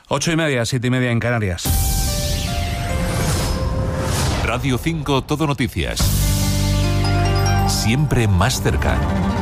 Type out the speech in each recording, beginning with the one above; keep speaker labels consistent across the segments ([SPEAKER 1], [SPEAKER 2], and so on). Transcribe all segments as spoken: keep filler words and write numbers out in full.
[SPEAKER 1] Ocho y media, siete y media en Canarias.
[SPEAKER 2] Radio cinco Todo Noticias. Siempre más cerca.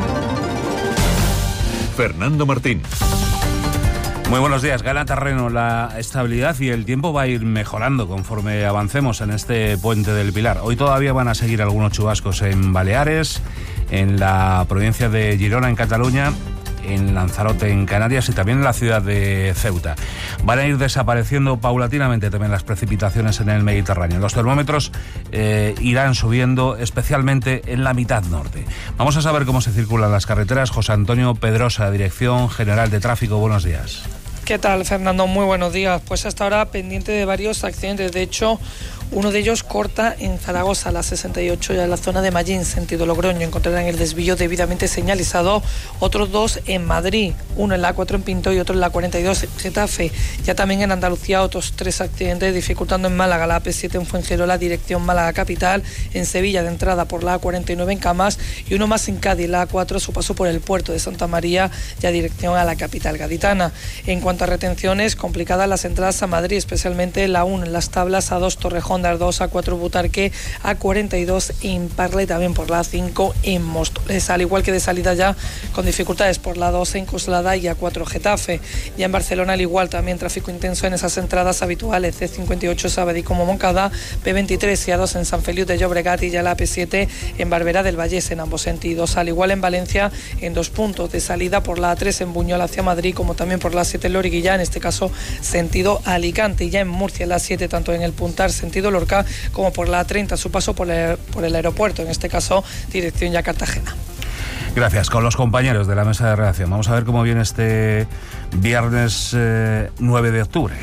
[SPEAKER 2] Fernando Martín.
[SPEAKER 1] Muy buenos días. Gana terreno la estabilidad y el tiempo va a ir mejorando conforme avancemos en este puente del Pilar. Hoy todavía van a seguir algunos chubascos en Baleares, en la provincia de Girona, en Cataluña, en Lanzarote, en Canarias, y también en la ciudad de Ceuta. Van a ir desapareciendo paulatinamente también las precipitaciones en el Mediterráneo. Los termómetros eh, irán subiendo, especialmente en la mitad norte. Vamos a saber cómo se circulan las carreteras. José Antonio Pedrosa, Dirección General de Tráfico. Buenos días.
[SPEAKER 3] ¿Qué tal, Fernando? Muy buenos días. Pues hasta ahora pendiente de varios accidentes. De hecho, uno de ellos corta en Zaragoza, la sesenta y ocho, ya en la zona de Mallín, sentido Logroño. Encontrarán el desvío debidamente señalizado. Otros dos en Madrid, uno en la A cuatro en Pinto y otro en la cuarenta y dos en Getafe. Ya también en Andalucía otros tres accidentes, dificultando en Málaga la A P siete en Fuengirola, dirección Málaga capital, en Sevilla de entrada por la A cuarenta y nueve en Camas, y uno más en Cádiz, la A cuatro, su paso por el puerto de Santa María, ya dirección a la capital gaditana. En cuanto a retenciones, complicadas las entradas a Madrid, especialmente la uno en Las Tablas, A dos Torrejón, A dos, A cuatro Butarque, A cuarenta y dos en Parla y también por la A cinco en Móstoles, al igual que de salida ya con dificultades por la dos en Coslada y A cuatro Getafe. Ya en Barcelona al igual, también tráfico intenso en esas entradas habituales, C cincuenta y ocho Sabadell como Moncada, P veintitrés y A dos en San Feliu de Llobregat, y ya la P siete en Barberá del Vallés en ambos sentidos, al igual en Valencia en dos puntos de salida por la A tres en Buñol hacia Madrid, como también por la A siete en Loriguilla, en este caso sentido Alicante, y ya en Murcia la A siete tanto en el Puntar sentido Lorca como por la A treinta, su paso por el, por el aeropuerto, en este caso dirección ya Cartagena.
[SPEAKER 1] Gracias. Con los compañeros de la mesa de redacción vamos a ver cómo viene este viernes eh, nueve de octubre.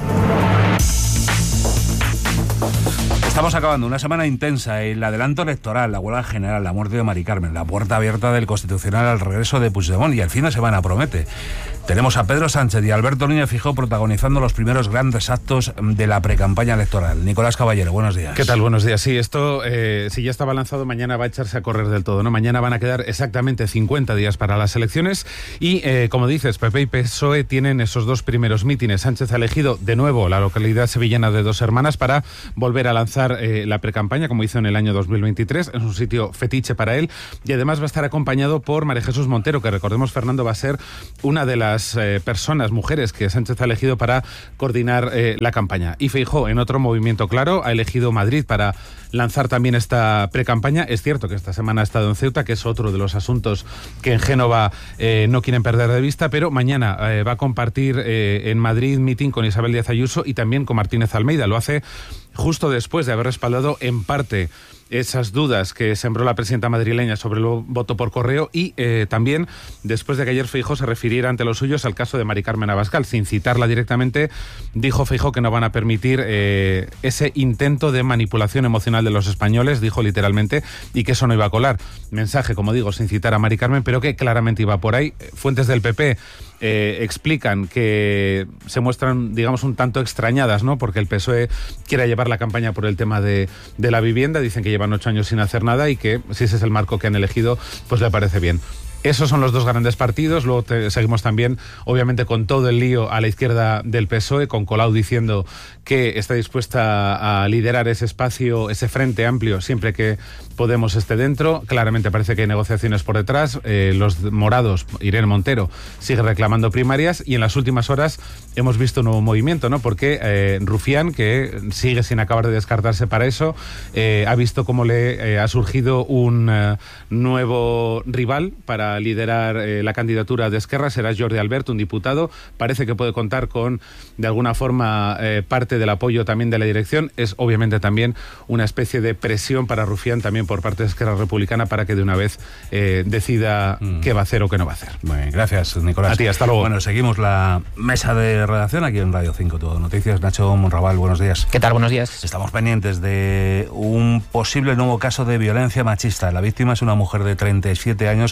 [SPEAKER 1] Estamos acabando una semana intensa, el adelanto electoral, la huelga general, la muerte de Mari Carmen, la puerta abierta del Constitucional al regreso de Puigdemont, y el fin de semana promete. Tenemos a Pedro Sánchez y Alberto Núñez Feijóo protagonizando los primeros grandes actos de la precampaña electoral. Nicolás Caballero, buenos días.
[SPEAKER 4] ¿Qué tal? Buenos días. Sí, esto, eh, si ya estaba lanzado, mañana va a echarse a correr del todo, ¿no? Mañana van a quedar exactamente cincuenta días para las elecciones y, eh, como dices, P P y P S O E tienen esos dos primeros mítines. Sánchez ha elegido de nuevo la localidad sevillana de Dos Hermanas para volver a lanzar eh, la precampaña, como hizo en el año dos mil veintitrés. Es un sitio fetiche para él y además va a estar acompañado por María Jesús Montero, que recordemos, Fernando, va a ser una de las eh, personas, mujeres, que Sánchez ha elegido para coordinar eh, la campaña. Y Feijóo, en otro movimiento claro, ha elegido Madrid para lanzar también esta precampaña. Es cierto que esta semana ha estado en Ceuta, que es otro de los asuntos que en Génova eh, no quieren perder de vista, pero mañana eh, va a compartir eh, en Madrid mitin con Isabel Díaz Ayuso y también con Martínez Almeida. Lo hace justo después de haber respaldado en parte esas dudas que sembró la presidenta madrileña sobre el voto por correo y eh, también después de que ayer Feijóo se refiriera ante los suyos al caso de Mari Carmen Abascal. Sin citarla directamente, dijo Feijóo que no van a permitir eh, ese intento de manipulación emocional de los españoles, dijo literalmente, y que eso no iba a colar. Mensaje, como digo, sin citar a Mari Carmen, pero que claramente iba por ahí. Fuentes del P P eh, explican que se muestran, digamos, un tanto extrañadas, ¿no? Porque el P S O E quiere llevar la campaña por el tema de, de la vivienda. Dicen que llevan ocho años sin hacer nada y que si ese es el marco que han elegido, pues le parece bien. Esos son los dos grandes partidos. Luego te, seguimos también, obviamente, con todo el lío a la izquierda del P S O E, con Colau diciendo que está dispuesta a liderar ese espacio, ese frente amplio, siempre que Podemos esté dentro. Claramente parece que hay negociaciones por detrás. Eh, los morados, Irene Montero, sigue reclamando primarias y en las últimas horas hemos visto un nuevo movimiento, ¿no? Porque eh, Rufián, que sigue sin acabar de descartarse para eso, eh, ha visto cómo le eh, ha surgido un eh, nuevo rival para liderar eh, la candidatura de Esquerra. Será Jordi Albert, un diputado. Parece que puede contar con, de alguna forma, eh, parte del apoyo también de la dirección. Es obviamente también una especie de presión para Rufián también por parte de Esquerra Republicana para que de una vez eh, decida mm. qué va a hacer o qué no va a hacer.
[SPEAKER 1] Muy bien, gracias, Nicolás.
[SPEAKER 4] A ti, hasta luego.
[SPEAKER 1] Bueno, seguimos la mesa de redacción aquí en Radio cinco Todo Noticias. Nacho Monraval, buenos días.
[SPEAKER 5] ¿Qué tal? Buenos días.
[SPEAKER 1] Estamos pendientes de un posible nuevo caso de violencia machista. La víctima es una mujer de treinta y siete años que vivía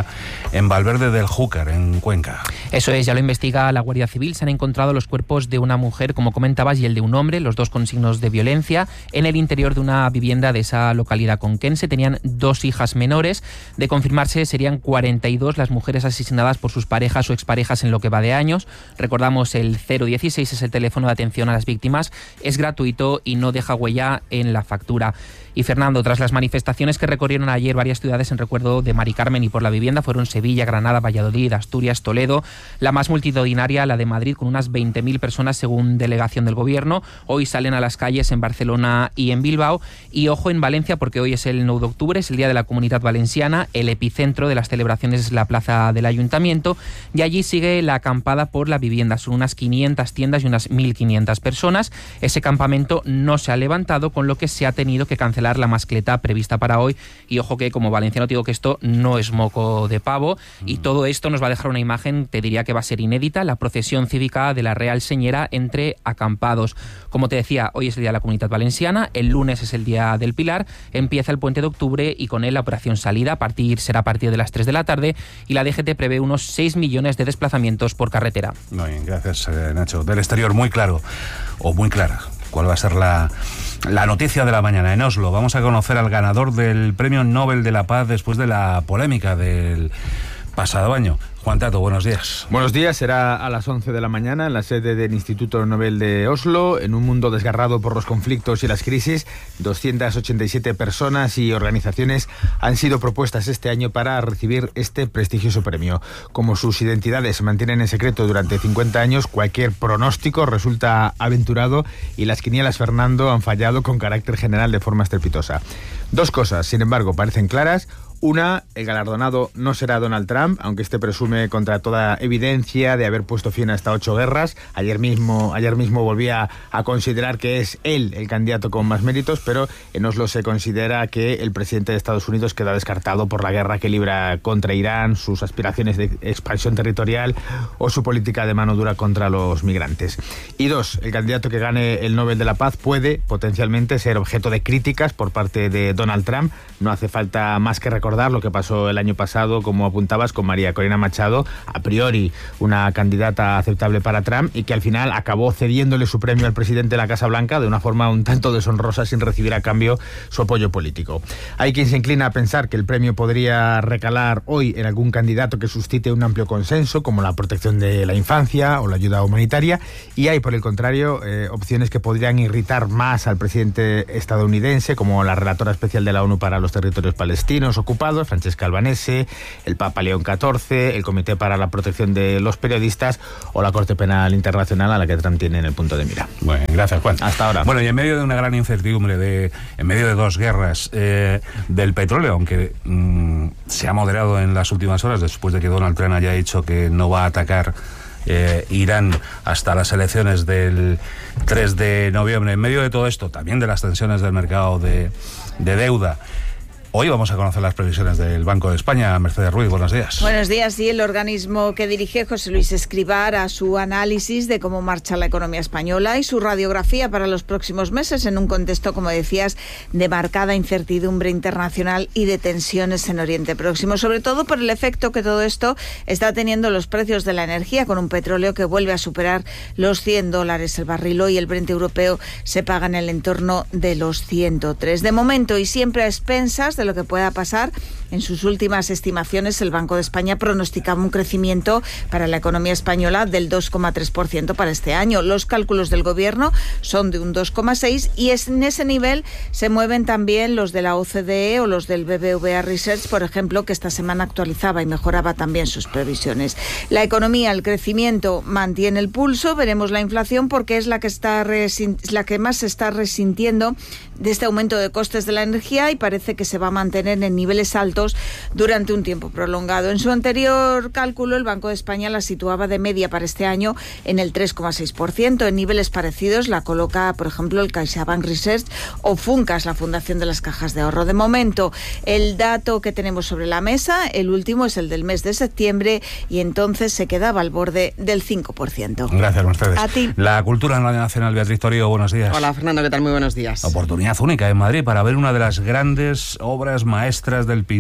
[SPEAKER 1] en Valverde del Júcar, en Cuenca.
[SPEAKER 5] Eso es, ya lo investiga la Guardia Civil. Se han encontrado los cuerpos de una mujer, como comentabas, y el de un hombre, los dos con signos de violencia, en el interior de una vivienda de esa localidad conquense. Tenían dos hijas menores. De confirmarse, serían cuarenta y dos las mujeres asesinadas por sus parejas o exparejas en lo que va de años. Recordamos, el cero dieciséis es el teléfono de atención a las víctimas. Es gratuito y no deja huella en la factura. Y Fernando, tras las manifestaciones que recorrieron ayer varias ciudades en recuerdo de Mari Carmen y por la vivienda, fueron Sevilla, Granada, Valladolid, Asturias, Toledo, la más multitudinaria, la de Madrid, con unas veinte mil personas según delegación del gobierno. Hoy salen a las calles en Barcelona y en Bilbao. Y ojo en Valencia, porque hoy es el nueve de octubre, es el Día de la Comunidad Valenciana. El epicentro de las celebraciones es la plaza del Ayuntamiento, y allí sigue la acampada por la vivienda. Son unas quinientas tiendas y unas mil quinientas personas. Ese campamento no se ha levantado, con lo que se ha tenido que cancelar la mascleta prevista para hoy. Y ojo que como valenciano te digo que esto no es moco de pavo, y todo esto nos va a dejar una imagen, te diría que va a ser inédita, la procesión cívica de la Real Señera entre acampados. Como te decía, hoy es el Día de la Comunidad Valenciana, el lunes es el Día del Pilar, empieza el puente de octubre y con él la operación salida a partir, será a partir de las tres de la tarde, y la D G T prevé unos seis millones de desplazamientos por carretera.
[SPEAKER 1] Muy bien, gracias, eh, Nacho. Del exterior, muy claro, o muy clara, ¿cuál va a ser la, la noticia de la mañana? En Oslo vamos a conocer al ganador del Premio Nobel de la Paz después de la polémica del pasado año. Juan Tato, buenos días.
[SPEAKER 6] Buenos días, será a las once de la mañana en la sede del Instituto Nobel de Oslo. En un mundo desgarrado por los conflictos y las crisis, doscientas ochenta y siete personas y organizaciones han sido propuestas este año para recibir este prestigioso premio. Como sus identidades se mantienen en secreto durante cincuenta años, cualquier pronóstico resulta aventurado y las quinielas, Fernando, han fallado con carácter general de forma estrepitosa. Dos cosas, sin embargo, parecen claras. Una, el galardonado no será Donald Trump, aunque este presume contra toda evidencia de haber puesto fin a hasta ocho guerras. Ayer mismo, ayer mismo volvía a considerar que es él el candidato con más méritos, pero en Oslo se considera que el presidente de Estados Unidos queda descartado por la guerra que libra contra Irán, sus aspiraciones de expansión territorial o su política de mano dura contra los migrantes. Y dos, el candidato que gane el Nobel de la Paz puede potencialmente ser objeto de críticas por parte de Donald Trump. No hace falta más que recordar lo que pasó el año pasado, como apuntabas, con María Corina Machado, a priori una candidata aceptable para Trump, y que al final acabó cediéndole su premio al presidente de la Casa Blanca de una forma un tanto deshonrosa, sin recibir a cambio su apoyo político. Hay quien se inclina a pensar que el premio podría recalar hoy en algún candidato que suscite un amplio consenso, como la protección de la infancia o la ayuda humanitaria, y hay, por el contrario, eh, opciones que podrían irritar más al presidente estadounidense, como la relatora especial de la ONU para los territorios palestinos ocupados, Francesca Albanese, el Papa León catorce, el Comité para la Protección de los Periodistas o la Corte Penal Internacional, a la que Trump tiene en el punto de mira.
[SPEAKER 1] Bueno, gracias, Juan.
[SPEAKER 6] Hasta ahora.
[SPEAKER 1] Bueno, y en medio de una gran incertidumbre, de, en medio de dos guerras eh, del petróleo, aunque mmm, se ha moderado en las últimas horas después de que Donald Trump haya dicho que no va a atacar Eh, Irán hasta las elecciones del tres de noviembre. En medio de todo esto, también de las tensiones del mercado de, de deuda, hoy vamos a conocer las previsiones del Banco de España. Mercedes Ruiz, buenos días.
[SPEAKER 7] Buenos días. Sí, el organismo que dirige José Luis Escrivá hará su análisis de cómo marcha la economía española y su radiografía para los próximos meses en un contexto, como decías, de marcada incertidumbre internacional y de tensiones en Oriente Próximo, sobre todo por el efecto que todo esto está teniendo los precios de la energía, con un petróleo que vuelve a superar los cien dólares el barril. Hoy el Brent europeo se paga en el entorno de los ciento tres. De momento, y siempre a expensas de lo que pueda pasar, en sus últimas estimaciones el Banco de España pronosticaba un crecimiento para la economía española del dos coma tres por ciento para este año. Los cálculos del gobierno son de un dos coma seis y es, en ese nivel se mueven también los de la O C D E o los del B B V A Research, por ejemplo, que esta semana actualizaba y mejoraba también sus previsiones. La economía, el crecimiento mantiene el pulso. Veremos la inflación, porque es la que está resin- la que más se está resintiendo de este aumento de costes de la energía, y parece que se va a mantener en niveles altos durante un tiempo prolongado. En su anterior cálculo, el Banco de España la situaba de media para este año en el tres coma seis por ciento. En niveles parecidos la coloca, por ejemplo, el CaixaBank Research o Funcas, la Fundación de las Cajas de Ahorro. De momento, el dato que tenemos sobre la mesa, el último, es el del mes de septiembre, y entonces se quedaba al borde del cinco por ciento.
[SPEAKER 1] Gracias, Mercedes.
[SPEAKER 7] A ti.
[SPEAKER 1] La cultura en Radio Nacional, Beatriz Torío, buenos días.
[SPEAKER 8] Hola, Fernando, ¿qué tal? Muy buenos días.
[SPEAKER 1] Oportunidad única en Madrid para ver una de las grandes obras maestras del pintor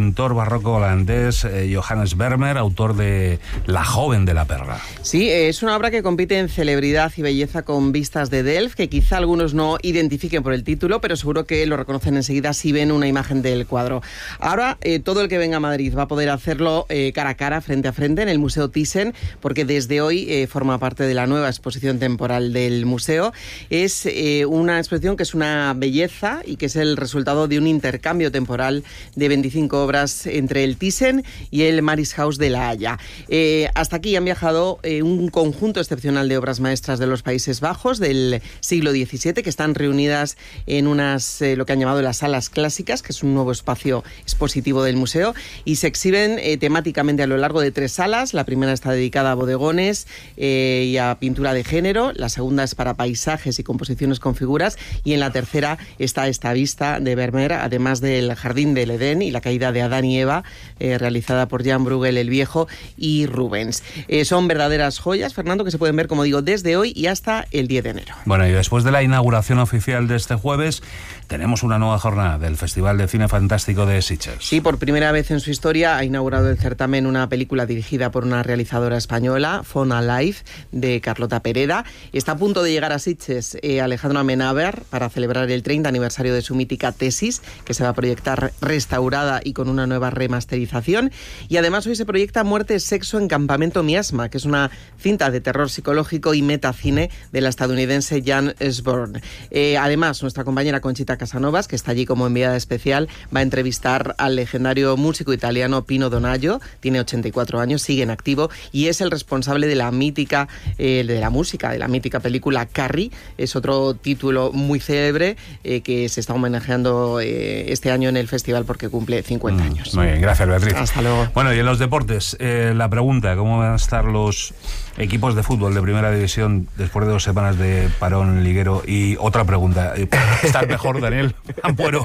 [SPEAKER 1] pintor barroco holandés eh, Johannes Vermeer, autor de La joven de la perla.
[SPEAKER 8] Sí, es una obra que compite en celebridad y belleza con vistas de Delft, que quizá algunos no identifiquen por el título, pero seguro que lo reconocen enseguida si ven una imagen del cuadro. Ahora, eh, todo el que venga a Madrid va a poder hacerlo eh, cara a cara, frente a frente, en el Museo Thyssen, porque desde hoy eh, forma parte de la nueva exposición temporal del museo. Es eh, una exposición que es una belleza y que es el resultado de un intercambio temporal de veinticinco obras entre el Thyssen y el Marishaus de La Haya. Eh, hasta aquí han viajado eh, un conjunto excepcional de obras maestras de los Países Bajos del siglo diecisiete, que están reunidas en unas, eh, lo que han llamado las salas clásicas, que es un nuevo espacio expositivo del museo, y se exhiben eh, temáticamente a lo largo de tres salas. La primera está dedicada a bodegones eh, y a pintura de género, la segunda es para paisajes y composiciones con figuras, y en la tercera está esta vista de Vermeer, además del Jardín del Edén y la caída de Adán y Eva, eh, realizada por Jan Bruegel el Viejo y Rubens. Eh, son verdaderas joyas, Fernando, que se pueden ver, como digo, desde hoy y hasta el diez de enero.
[SPEAKER 1] Bueno, y después de la inauguración oficial de este jueves, tenemos una nueva jornada del Festival de Cine Fantástico de Sitges.
[SPEAKER 8] Sí, por primera vez en su historia ha inaugurado el certamen una película dirigida por una realizadora española, Fauna Life, de Carlota Pereda. Está a punto de llegar a Sitges eh, Alejandro Amenábar para celebrar el treinta aniversario de su mítica Tesis, que se va a proyectar restaurada y con una nueva remasterización. Y además hoy se proyecta Muerte, Sexo en Campamento Miasma, que es una cinta de terror psicológico y metacine de la estadounidense Jan Sborn. Eh, además, nuestra compañera Conchita Casanovas, que está allí como enviada especial, va a entrevistar al legendario músico italiano Pino Donaggio. Tiene ochenta y cuatro años, sigue en activo y es el responsable de la mítica, eh, de la música, de la mítica película Carrie. Es otro título muy célebre eh, que se está homenajeando eh, este año en el festival porque cumple cincuenta
[SPEAKER 1] Mm,
[SPEAKER 8] años.
[SPEAKER 1] muy bien, gracias, Beatriz.
[SPEAKER 8] Hasta luego.
[SPEAKER 1] Bueno, y en los deportes, eh, la pregunta, ¿cómo van a estar los equipos de fútbol de primera división después de dos semanas de parón liguero? Y otra pregunta, ¿estás mejor, Daniel Ampuero?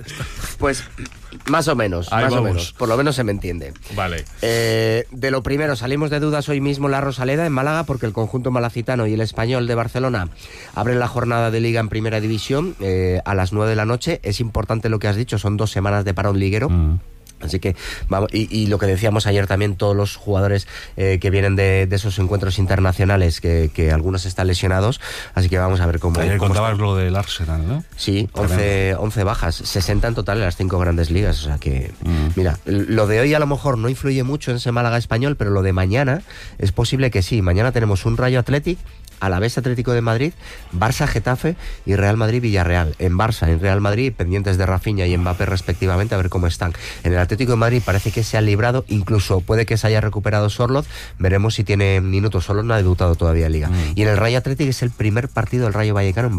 [SPEAKER 9] Pues más o menos,
[SPEAKER 1] Ahí
[SPEAKER 9] más
[SPEAKER 1] vamos.
[SPEAKER 9] o menos, por lo menos se me entiende.
[SPEAKER 1] Vale.
[SPEAKER 9] Eh, de lo primero, salimos de dudas hoy mismo en la Rosaleda, en Málaga, porque el conjunto malacitano y el Español de Barcelona abren la jornada de Liga en Primera División eh, a las nueve de la noche. Es importante lo que has dicho, son dos semanas de parón liguero. Mm. Así que vamos, y, y lo que decíamos ayer también, todos los jugadores eh, que vienen de, de esos encuentros internacionales, que, que algunos están lesionados, así que vamos a ver cómo...
[SPEAKER 1] Ayer
[SPEAKER 9] cómo
[SPEAKER 1] contabas
[SPEAKER 9] está.
[SPEAKER 1] Lo del Arsenal, ¿no?
[SPEAKER 9] Sí, once, once bajas, sesenta en total en las cinco grandes ligas, o sea que, mm. mira, lo de hoy a lo mejor no influye mucho en ese Málaga Español, pero lo de mañana es posible que sí. Mañana tenemos un Rayo Athletic, Alavés Atlético de Madrid, Barça Getafe y Real Madrid Villarreal. En Barça, en Real Madrid, pendientes de Rafinha y Mbappé respectivamente, a ver cómo están. En el Atlético de Madrid parece que se ha librado, incluso puede que se haya recuperado Sorloz, veremos si tiene minutos. Sorloz no ha debutado todavía en Liga. Mm. Y en el Rayo Atlético es el primer partido del Rayo Vallecano en